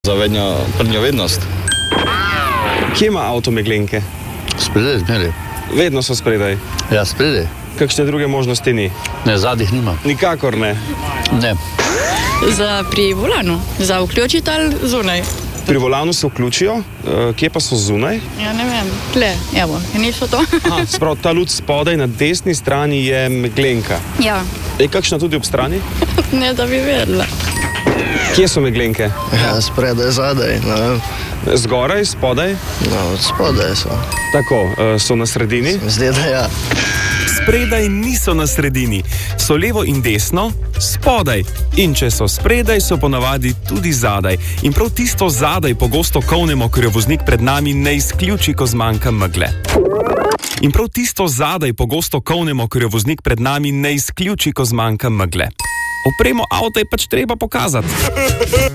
Za prednjo vednost. Kje ima avto meglenke? Spredaj, zmeraj. Vedno so spredaj. Ja, spredaj. Kakšne druge možnosti ni? Ne, zadnjih nima. Nikakor ne. Ne. Pri volanu, za vključitelj zunaj. Pri volanu se vključijo, kje pa so zunaj? Ja, ne vem, tle, evo, niso to. Sprav, ta luč spodaj na desni strani je meglenka. Ja. Je kakšna tudi ob strani? Ne, da bi vedela. Kje so meglenke? Ja, spredaj, zadaj, ne vem. Zgoraj, spodaj? No, spodaj so. Tako, so na sredini? Zdaj, da ja. Spredaj niso na sredini, so levo in desno, spodaj. In če so spredaj, so ponavadi tudi zadaj. In prav tisto zadaj pogosto kolnemo, ker jo voznik pred nami ne izključi, ko zmanjka megle. In prav tisto zadaj pogosto kolnemo, ker jo voznik pred nami ne izključi, ko zmanjka megle. Opremo avta je pač treba pokazati.